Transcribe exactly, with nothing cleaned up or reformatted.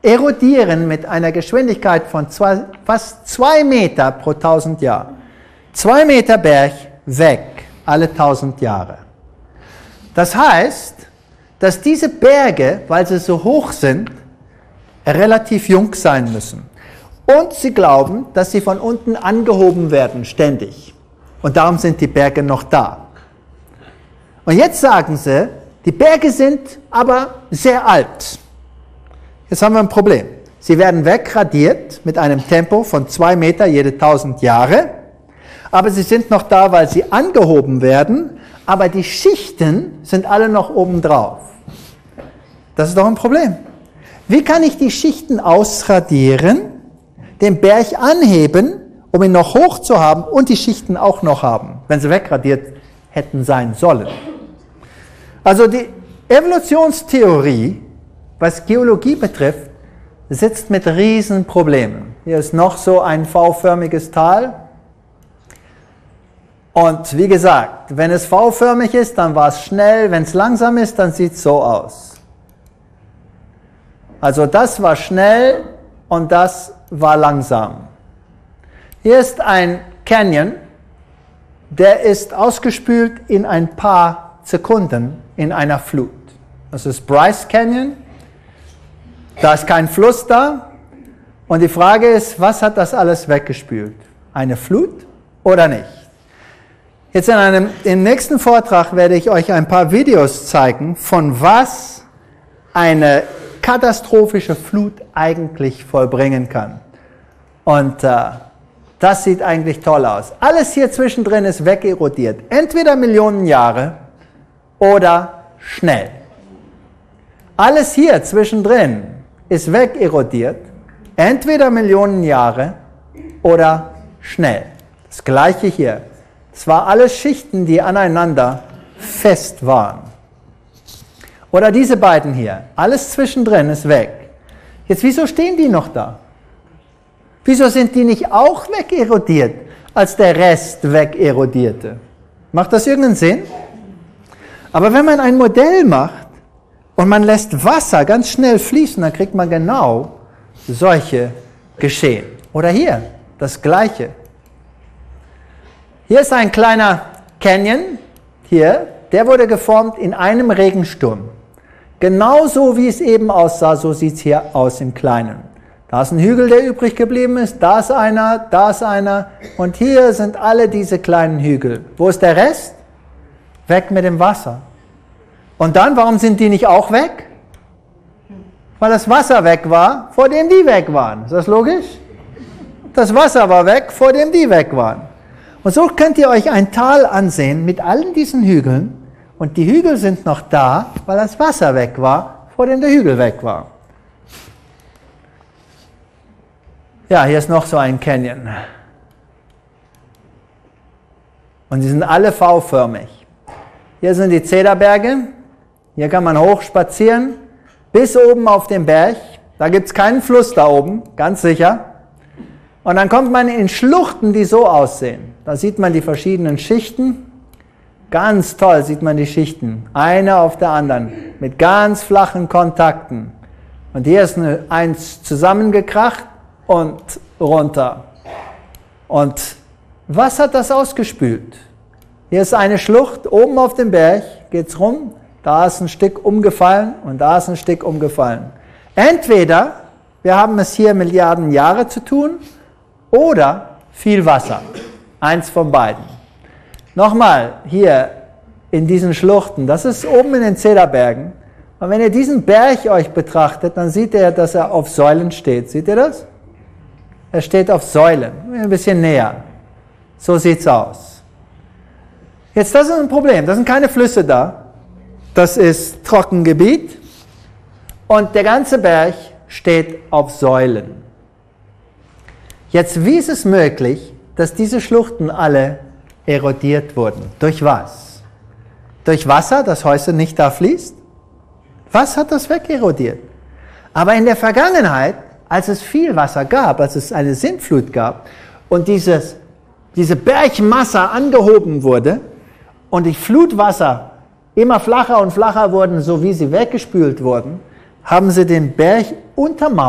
erodieren mit einer Geschwindigkeit von zwei, fast zwei Meter pro tausend Jahre. Zwei Meter Berg weg, alle tausend Jahre. Das heißt, dass diese Berge, weil sie so hoch sind, relativ jung sein müssen. Und sie glauben, dass sie von unten angehoben werden, ständig. Und darum sind die Berge noch da. Und jetzt sagen sie, die Berge sind aber sehr alt. Jetzt haben wir ein Problem. Sie werden wegradiert mit einem Tempo von zwei Meter jede tausend Jahre. Aber sie sind noch da, weil sie angehoben werden. Aber die Schichten sind alle noch oben drauf. Das ist doch ein Problem. Wie kann ich die Schichten ausradieren, den Berg anheben, um ihn noch hoch zu haben und die Schichten auch noch haben, wenn sie wegradiert hätten sein sollen? Also die Evolutionstheorie, was Geologie betrifft, sitzt mit riesen Problemen. Hier ist noch so ein V-förmiges Tal. Und wie gesagt, wenn es V-förmig ist, dann war es schnell. Wenn es langsam ist, dann sieht es so aus. Also das war schnell und das war langsam. Hier ist ein Canyon, der ist ausgespült in ein paar Sekunden in einer Flut. Das ist Bryce Canyon. Da ist kein Fluss da. Und die Frage ist, was hat das alles weggespült? Eine Flut oder nicht? Jetzt in einem, im nächsten Vortrag werde ich euch ein paar Videos zeigen, von was eine katastrophische Flut eigentlich vollbringen kann. Und äh, das sieht eigentlich toll aus. Alles hier zwischendrin ist wegerodiert. Entweder Millionen Jahre oder schnell. Alles hier zwischendrin ist wegerodiert. Entweder Millionen Jahre oder schnell. Das gleiche hier. Es waren alles Schichten, die aneinander fest waren. Oder diese beiden hier. Alles zwischendrin ist weg. Jetzt, wieso stehen die noch da? Wieso sind die nicht auch wegerodiert, als der Rest wegerodierte? Macht das irgendeinen Sinn? Aber wenn man ein Modell macht und man lässt Wasser ganz schnell fließen, dann kriegt man genau solche Geschehen. Oder hier, das Gleiche. Hier ist ein kleiner Canyon, hier, der wurde geformt in einem Regensturm. Genauso wie es eben aussah, so sieht es hier aus im Kleinen. Da ist ein Hügel, der übrig geblieben ist, da ist einer, da ist einer und hier sind alle diese kleinen Hügel. Wo ist der Rest? Weg mit dem Wasser. Und dann, warum sind die nicht auch weg? Weil das Wasser weg war, vor dem die weg waren. Ist das logisch? Das Wasser war weg, vor dem die weg waren. Und so könnt ihr euch ein Tal ansehen mit allen diesen Hügeln. Und die Hügel sind noch da, weil das Wasser weg war, vor dem der Hügel weg war. Ja, hier ist noch so ein Canyon. Und sie sind alle V-förmig. Hier sind die Zederberge. Hier kann man hoch spazieren, bis oben auf den Berg. Da gibt es keinen Fluss da oben, ganz sicher. Und dann kommt man in Schluchten, die so aussehen. Da sieht man die verschiedenen Schichten. Ganz toll sieht man die Schichten, eine auf der anderen, mit ganz flachen Kontakten. Und hier ist eine, eins zusammengekracht und runter. Und was hat das ausgespült? Hier ist eine Schlucht, oben auf dem Berg geht's rum, da ist ein Stück umgefallen und da ist ein Stück umgefallen. Entweder wir haben es hier Milliarden Jahre zu tun oder viel Wasser. Eins von beiden. Nochmal, hier in diesen Schluchten, das ist oben in den Zederbergen. Und wenn ihr diesen Berg euch betrachtet, dann seht ihr, dass er auf Säulen steht. Seht ihr das? Er steht auf Säulen. Ein bisschen näher. So sieht's aus. Jetzt, das ist ein Problem. Da sind keine Flüsse da. Das ist Trockengebiet. Und der ganze Berg steht auf Säulen. Jetzt, wie ist es möglich, dass diese Schluchten alle erodiert wurden? Durch was? Durch Wasser, das heute nicht da fließt? Was hat das wegerodiert? Aber in der Vergangenheit, als es viel Wasser gab, als es eine Sintflut gab und dieses, diese Bergmasse angehoben wurde und die Flutwasser immer flacher und flacher wurden, so wie sie weggespült wurden, haben sie den Berg untermauert.